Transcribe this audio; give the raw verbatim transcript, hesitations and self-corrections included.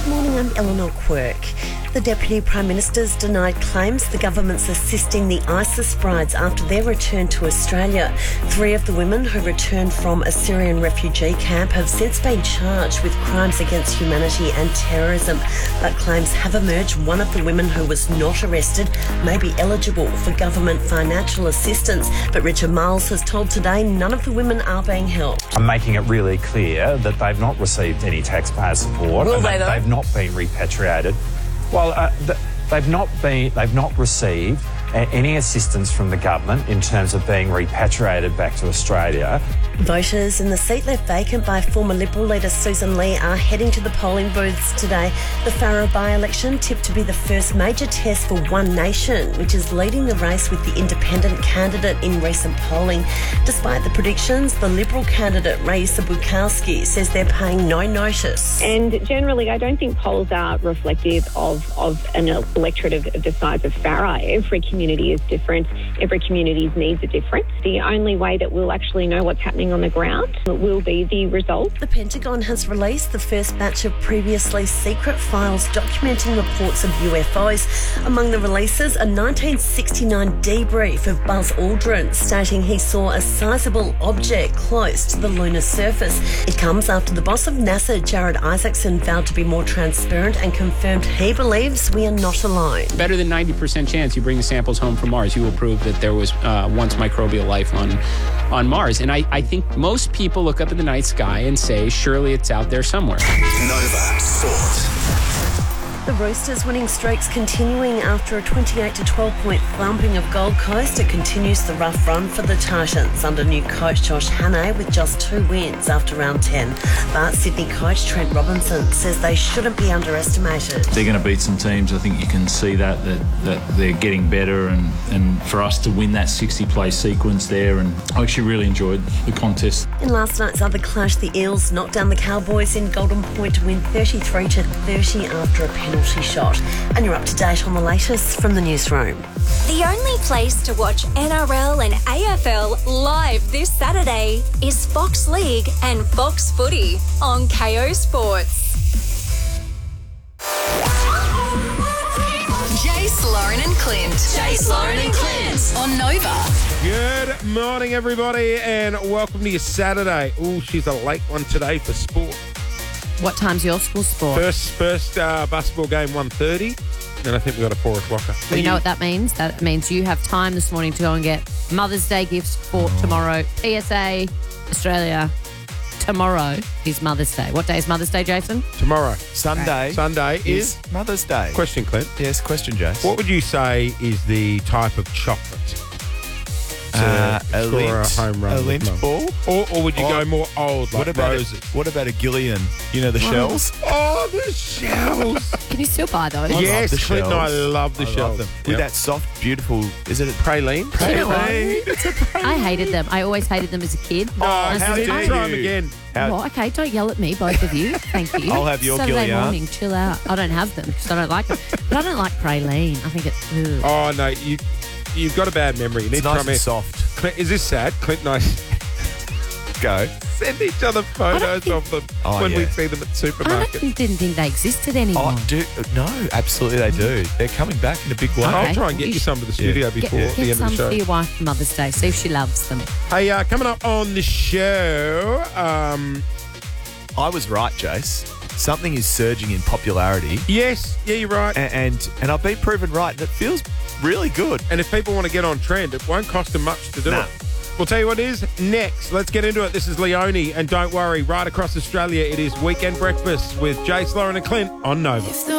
Good morning, I'm Eleanor Quirk. The Deputy Prime Minister's denied claims the government's assisting the ISIS brides after their return to Australia. Three of the women who returned from a Syrian refugee camp have since been charged with crimes against humanity and terrorism, but claims have emerged one of the women who was not arrested may be eligible for government financial assistance. But Richard Miles has told Today none of the women are being helped. I'm making it really clear that they've not received any taxpayer support. Will and they, that though? They've not been repatriated. Well, uh, th- they've not been. They've not received uh, any assistance from the government in terms of being repatriated back to Australia. Voters in the seat left vacant by former Liberal leader Susan Lee are heading to the polling booths today. The Farrer by-election tipped to be the first major test for One Nation, which is leading the race with the independent candidate in recent polling. Despite the predictions, the Liberal candidate Raisa Bukowski says they're paying no notice. And generally, I don't think polls are reflective of, of an electorate of, of the size of Farrer. Every community is different. Every community's needs are different. The only way that we'll actually know what's happening on the ground will be the result. The Pentagon has released the first batch of previously secret files documenting reports of U F Os. Among the releases, a nineteen sixty-nine debrief of Buzz Aldrin stating he saw a sizable object close to the lunar surface. It comes after the boss of NASA, Jared Isaacson, vowed to be more transparent and confirmed he believes we are not alone. Better than ninety percent chance you bring the samples home from Mars, you will prove that there was uh, once microbial life on, on Mars. And I, I think most people look up at the night sky and say, surely it's out there somewhere. Nova Sport. The Roosters' winning streaks continuing after a twenty-eight to twelve point thumping of Gold Coast. It continues the rough run for the Titans under new coach Josh Hannay with just two wins after round ten. But Sydney coach Trent Robinson says they shouldn't be underestimated. They're going to beat some teams. I think you can see that that, that they're getting better, and, and for us to win that sixty play sequence there, and I actually really enjoyed the contest. In last night's other clash, the Eels knocked down the Cowboys in Golden Point to win thirty-three to thirty after a penalty shot. And you're up to date on the latest from the newsroom. The only place to watch N R L and A F L live this Saturday is Fox League and Fox Footy on K O Sports. Jace, Lauren and Clint. Jace, Lauren and Clint on Nova. Good morning, everybody, and welcome to your Saturday. Oh, she's a late one today for sport. What time's your school sport? First first uh, basketball game, one thirty, and I think we've got a four o'clocker. Well, you know what that means? That means you have time this morning to go and get Mother's Day gifts for tomorrow. P S A, Australia, tomorrow is Mother's Day. What day is Mother's Day, Jason? Tomorrow. Sunday. Sunday is Mother's Day. Question, Clint. Yes, question, Jace. What would you say is the type of chocolate to Uh, a score lint, a home run a with lint Mum? ball? Or, or would you Oh, go more old, like What about roses? A, what about a Gillian? You know the shells. Oh, the shells. Can you still buy those? I yes, love the Clint and I shells. love the I shells. love them. Yep. With that soft, beautiful. Is it a praline? You know what? praline? It's a praline. I hated them. I always hated them as a kid. Oh, I how said, dare I- you? Try 'em you? again. How- Well, okay, don't yell at me, both of you. Thank you. I'll have your Saturday Gillian. morning, chill out. I don't have them because I don't like them. But I don't like praline. I think it's... Ugh. Oh, no, you, you've got a bad memory. You need It's to nice try and me. soft. Clint, is this sad? Clint and I Go. send each other photos think- of them Oh, when we yeah. see them at I supermarkets. don't- didn't think they existed anymore. Oh, do no, absolutely they do. They're coming back in a big way. Okay. I'll try and get You you sh- some to the studio Get, before get the end some of the for show. your wife for Mother's Day. See if she loves them. Hey, uh, coming up on the show, um, I was right, Jace. Something is surging in popularity, yes, yeah, you're right. and and, and I've been proven right, and it feels really good. And if people want to get on trend, it won't cost them much to do Nah. it. We'll tell you what it is next. Let's get into it. This is Leone, and don't worry, right across Australia, it is Weekend Breakfast with Jace, Lauren and Clint on Nova.